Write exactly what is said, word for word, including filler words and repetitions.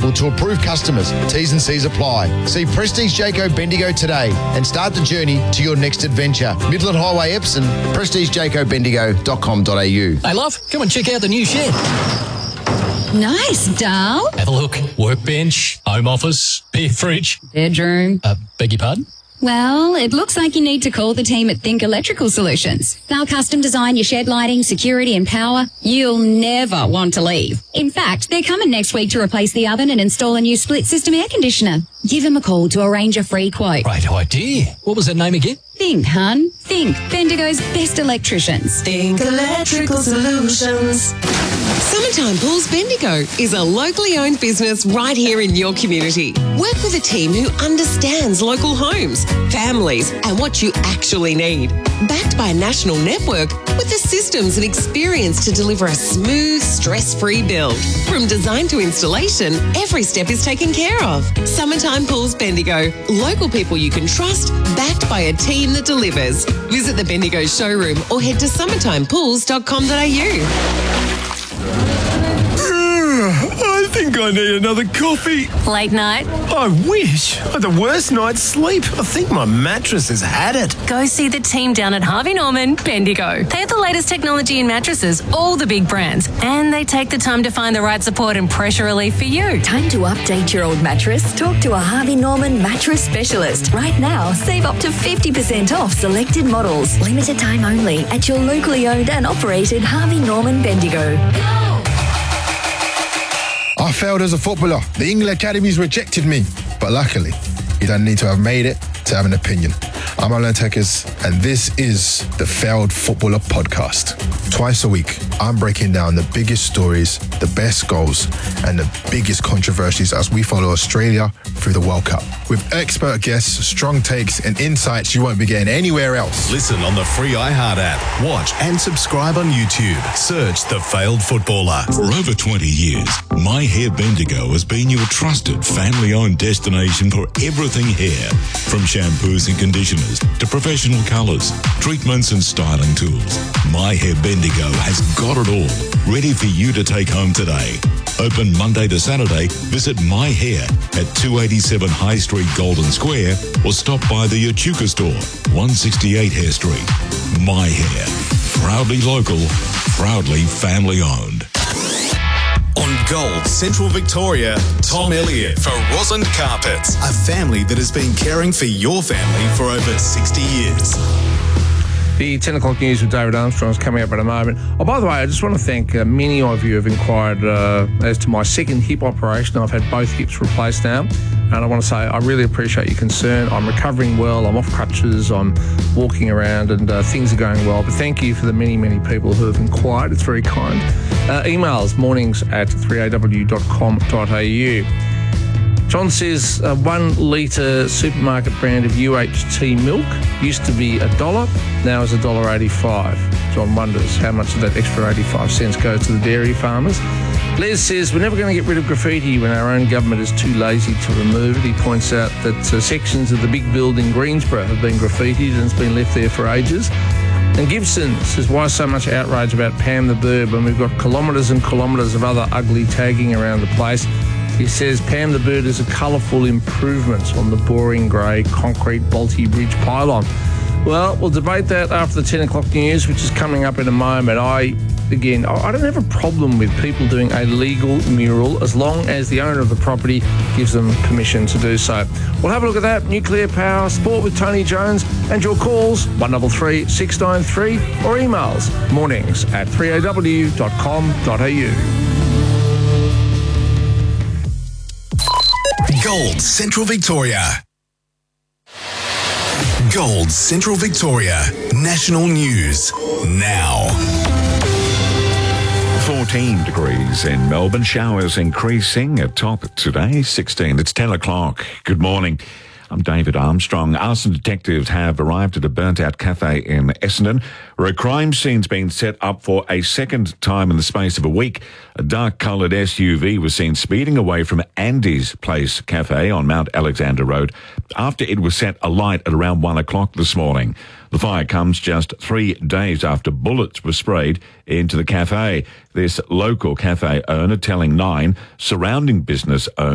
available to approved customers. T's and C's apply. See Prestige Jayco Bendigo today and start the journey to your next adventure. Midland Highway, Epsom, prestige jayco bendigo dot com dot a u. Hey, love, come and check out the new shed. Nice, Dal. Have a look. Workbench, home office, beer fridge. Bedroom. Uh, beg your pardon? Well, it looks like you need to call the team at Think Electrical Solutions. They'll custom design your shed lighting, security and power. You'll never want to leave. In fact, they're coming next week to replace the oven and install a new split system air conditioner. Give them a call to arrange a free quote. Great idea. What was that name again? Think, hun. Think. Bendigo's best electricians. Think Electrical Solutions. Summertime Pools Bendigo is a locally owned business right here in your community. Work with a team who understands local homes, families, and what you actually need. Backed by a national network with the systems and experience to deliver a smooth, stress-free build. From design to installation, every step is taken care of. Summertime Pools Bendigo. Local people you can trust, backed by a team that delivers. Visit the Bendigo showroom or head to summertime pools dot com dot a u. I think I need another coffee. Late night? I wish. I had the worst night's sleep. I think my mattress has had it. Go see the team down at Harvey Norman, Bendigo. They have the latest technology in mattresses, all the big brands, and they take the time to find the right support and pressure relief for you. Time to update your old mattress? Talk to a Harvey Norman mattress specialist. Right now, save up to fifty percent off selected models. Limited time only at your locally owned and operated Harvey Norman Bendigo. I failed as a footballer. The England Academies rejected me. But luckily, you don't need to have made it to have an opinion. I'm Alan Tekers, and this is the Failed Footballer Podcast. Twice a week, I'm breaking down the biggest stories, the best goals, and the biggest controversies as we follow Australia through the World Cup. With expert guests, strong takes, and insights you won't be getting anywhere else. Listen on the free iHeart app. Watch and subscribe on YouTube. Search The Failed Footballer. For over twenty years, My Hair Bendigo has been your trusted family-owned destination for everything hair. From shampoos and conditioners to professional colours, treatments and styling tools. My Hair Bendigo has got it all, ready for you to take home today. Open Monday to Saturday. Visit My Hair at two eighty-seven High Street, Golden Square, or stop by the Echuca store, one sixty-eight Hare Street. My Hair, proudly local, proudly family owned. On Gold Central Victoria, Tom Elliott for Rosin Carpets, a family that has been caring for your family for over sixty years. The ten o'clock news with David Armstrong is coming up in a moment. Oh, by the way, I just want to thank uh, many of you have inquired uh, as to my second hip operation. I've had both hips replaced now, and I want to say I really appreciate your concern. I'm recovering well. I'm off crutches. I'm walking around, and uh, things are going well. But thank you for the many, many people who have inquired. It's very kind. Uh, emails, mornings at three a w dot com dot a u. John says a one litre supermarket brand of U H T milk used to be a dollar, now is a dollar eighty-five. John wonders how much of that extra eighty-five cents goes to the dairy farmers. Les says we're never going to get rid of graffiti when our own government is too lazy to remove it. He points out that uh, sections of the big building Greensborough have been graffitied and it's been left there for ages. And Gibson says, why so much outrage about Pam the Bird when we've got kilometres and kilometres of other ugly tagging around the place? He says Pam the Bird is a colourful improvement on the boring grey concrete Balti Bridge pylon. Well, we'll debate that after the ten o'clock news, which is coming up in a moment. I, again, I don't have a problem with people doing a legal mural as long as the owner of the property gives them permission to do so. We'll have a look at that. Nuclear power, sport with Tony Jones, and your calls, one three three, six nine three, or emails, mornings at three a w dot com dot a u. Gold Central Victoria. Gold Central Victoria. National News now. fourteen degrees in Melbourne. Showers increasing at top today. sixteen. It's ten o'clock. Good morning. I'm David Armstrong. Arson detectives have arrived at a burnt-out cafe in Essendon, where a crime scene's been set up for a second time in the space of a week. A dark-coloured S U V was seen speeding away from Andy's Place Cafe on Mount Alexander Road after it was set alight at around one o'clock this morning. The fire comes just three days after bullets were sprayed into the cafe. This local cafe owner telling Nine surrounding business owners